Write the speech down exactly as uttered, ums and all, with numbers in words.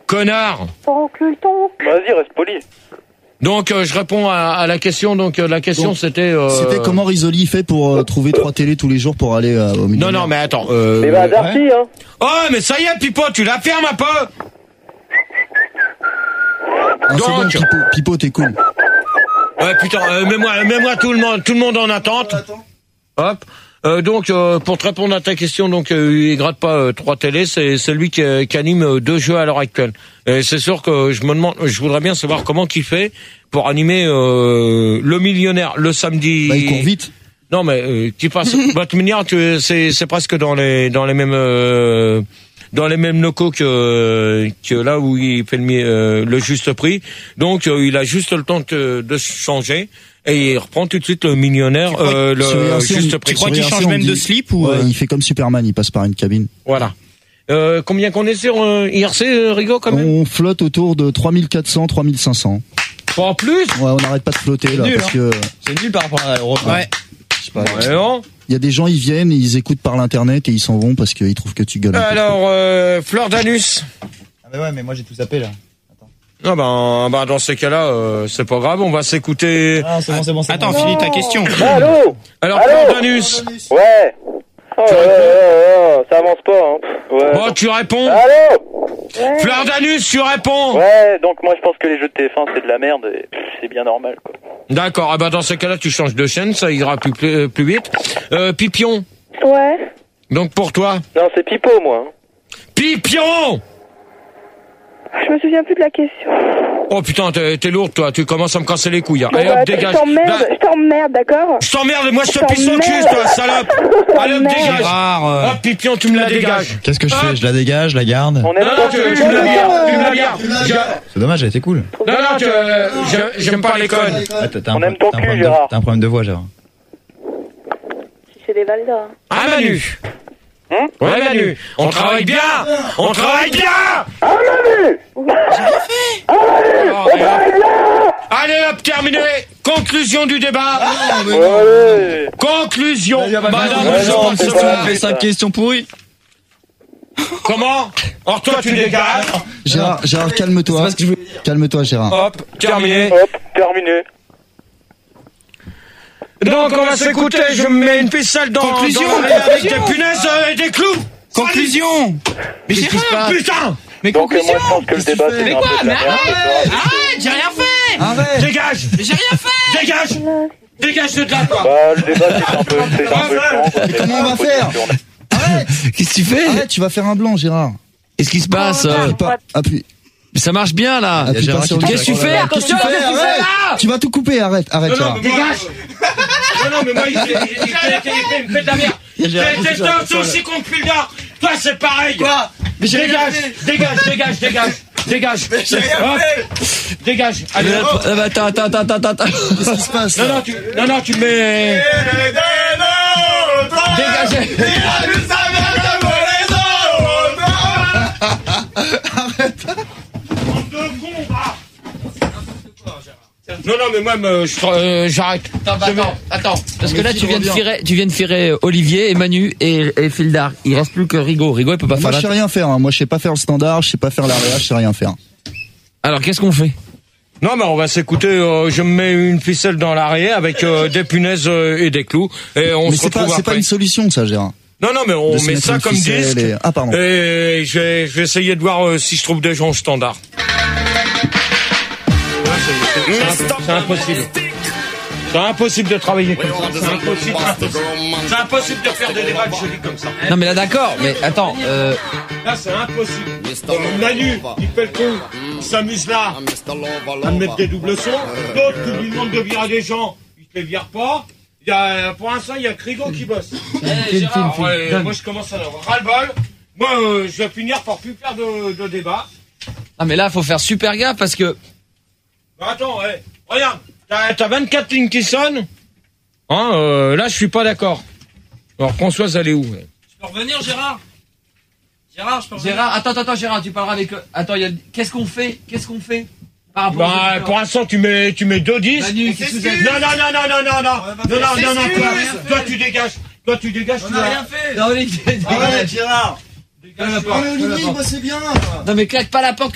Connard. Oncle ton. Vas-y, reste poli. Donc euh, je réponds à, à la question. Donc euh, la question donc, c'était. Euh... C'était comment Risoli fait pour euh, trouver trois télés tous les jours pour aller euh, au milieu. Non non mais attends. Euh... Mais bah Darty ouais. hein. Oh mais ça y est Pipo, tu la fermes un peu. Un donc second, Pipo, Pipo t'es cool. Ouais putain, euh, mets-moi, mets-moi tout le monde, tout le monde en attente. Hop. Euh, donc euh, pour te répondre à ta question, donc euh, il gratte pas euh, trois télés, c'est celui qui, euh, qui anime euh, deux jeux à l'heure actuelle. Et c'est sûr que je me demande, je voudrais bien savoir comment qu'il fait pour animer euh, le millionnaire le samedi. Bah, il court vite. Non mais euh, tu passes, bah, tu me diras, tu, c'est c'est presque dans les dans les mêmes euh, dans les mêmes locaux que que là où il fait le, euh, le juste prix. Donc euh, il a juste le temps de, de changer. Et il reprend tout de suite le millionnaire, euh, le juste prix. Tu crois qu'il change même de slip ou ouais, il fait comme Superman, il passe par une cabine. Voilà. Euh, combien qu'on est sur euh, I R C, euh, Rigo, quand même? On flotte autour de trois mille quatre cents, trois mille cinq cents. Pas en plus? Ouais, on n'arrête pas de flotter là, nul, parce hein. que. C'est nul par rapport à l'Europe. Ouais. Je sais pas. Ouais, non. Il y a des gens, ils viennent, ils écoutent par l'internet et ils s'en vont parce qu'ils trouvent que tu gueules. Alors, euh, Fleur d'Anus. Ah mais ouais, mais moi j'ai tout zappé là. Ah ben, ben dans ces cas-là, euh, c'est pas grave, on va s'écouter. Ah, c'est bon, c'est bon, c'est Attends, bon. finis ta question. Allô. Alors, Allô Fleur d'Anus. Ouais. Oh, ouais, ouais, ouais, ça avance pas, hein. Ouais. Bon, tu réponds. Allô. Ouais. Fleur d'Anus, tu réponds. Ouais, donc moi je pense que les jeux de T F un c'est de la merde et pff, c'est bien normal quoi. D'accord, ah ben dans ces cas-là, tu changes de chaîne, ça ira plus plus, plus vite. Euh, Pipion. Ouais. Donc pour toi. Non, c'est Pipo moi. Hein. Pipion. Je me souviens plus de la question. Oh putain, t'es, t'es lourde toi, tu commences à me casser les couilles. Hein. Bon, Allez bah, hop, je dégage. t'emmerde, Là, je t'emmerde, d'accord? je t'emmerde, moi je te Je pisse au cul, t'emmerde. toi, salope. Allez hop, Merde. dégage. Rare, euh. Hop, Pipion, tu me la dégages. Qu'est-ce que je fais? Hop. Je la dégage, je la garde. On Non, aime non, pas tu, que tu me la gardes, tu me la gardes. Je- C'est dommage, elle était cool. Non, non, tu, euh, je- j'aime pas les connes. Ah, t'as, t'as un On pro- aime ton t'as un cul, problème de- Gérard. T'as un problème de voix, Gérard. Si c'est des Valdas. Ah, Manu. Hein? Ouais, Manu. On travaille bien. On travaille bien. Ah Manu. Oh, et hop. Allez hop, terminé. Conclusion du débat. Ouais. Conclusion. Vas-y, Madame, vas-y, vas-y, je non, pense c'est que pas- ça- On fait cinq questions pourries. Comment? Or toi, tu dégages. Gérard, Gérard, calme-toi. C'est pas ce que je voulais dire. Calme-toi, Gérard. Hop, terminé. Hop, terminé. Donc on va s'écouter, je me mets une ficelle dans, Conclusion, dans l'oreille avec conclusion. des punaises euh, et des clous. Conclusion. Mais Qu'est-ce qui se Gérard, passe? Putain. mais Donc euh, moi conclusion. je pense que le Qu'est-ce que débat tu fais? c'est Mais un quoi? peu de Mais la merde. arrête, arrête, j'ai rien fait. Arrête. Dégage. Mais j'ai rien fait. Dégage. Dégage de là, toi. Bah le débat c'est un peu c'est un peu chiant, quoi. comment on va Faut faire? dire qu'on a- Arrête. Qu'est-ce que tu fais? Arrête, tu vas faire un blanc, Gérard. Qu'est-ce qui se passe? euh Appuie pas. Appuie. Ça marche bien là. Appuie Gérard pas sur qui le- Qu'est-ce que tu fais? Qu'est-ce que tu fais? Arrête. Tu vas tout couper, arrête, arrête, Non, non, Gérard. mais moi, non, non, mais moi, il, il, il, il, il, il, il me fait de la merde. T'es t'es aussi con que Pildar. Toi, c'est pareil. Quoi? Dégage, dégage, dégage, dégage, dégage. Hop. Dégage. Allez, hop. Euh, Attends, attends, attends, attends, attends. Qu'est-ce qui se passe? Non, là non, tu, non, non, tu me mets. Dégagez. Non, non, mais moi, me- je- euh, j'arrête. Attends, bah, attends, attends. Parce que Mais là, qui tu viens de revient virer, tu viens de virer Olivier et Manu et, et Fildar. Il reste plus que Rigaud. Rigaud, il peut pas Moi, faire je sais la... rien faire. hein. Moi, je sais pas faire le standard, je sais pas faire l'area, je sais rien faire. Alors, qu'est-ce qu'on fait? Non, mais on va s'écouter. Euh, je me mets une ficelle dans l'arrière avec euh, des punaises euh, et des clous. Et on Mais se c'est pas, retrouve c'est après. pas une solution, ça, Gérard. Non, non, mais on De se met mettre ça une comme ficelle disque. et- Ah, pardon. Et je vais, je vais essayer de voir euh, si je trouve des gens au standard. C'est, c'est, c'est impossible. C'est impossible de travailler comme ça. C'est impossible. impossible. C'est impossible de faire des débats jolis comme ça. Non, mais là, d'accord. Mais attends, euh, Là, c'est impossible. Euh, Manu, il fait le con. Il s'amuse là à me mettre des doubles sons. D'autres, tu lui demandes de virer des gens. Il te les vire pas. Il y a, pour l'instant, il y a Crigo qui bosse. Hey, Gérard, film, ouais, film. moi, je commence à avoir ras-le-bol. Moi, euh, je vais finir par plus faire de, de débat. non, mais là, faut faire super gaffe parce que, Bah, attends, ouais. Regarde, t'as, t'as vingt-quatre lignes qui sonnent. Hein, euh, là, je suis pas d'accord. Alors, Françoise, elle est où? Ouais. Je peux revenir, Gérard? Gérard, je peux revenir? Gérard, attends, attends, Gérard, tu parleras avec, attends, il y a, qu'est-ce qu'on fait? Qu'est-ce qu'on fait? Par rapport aux Bah, auditeurs. pour l'instant, tu mets, tu mets deux disques. Manu, qu'est-ce que vous avez- Non, non, non, non, non, non, non, non, non, non, non, toi, s'excuse. toi, tu dégages. Toi, tu dégages. On tu n'a vas- rien fait. Non, Olivier, Arrête, Gérard. Dégage, pas. Olivier, moi, c'est bien. non, mais claque pas la porte.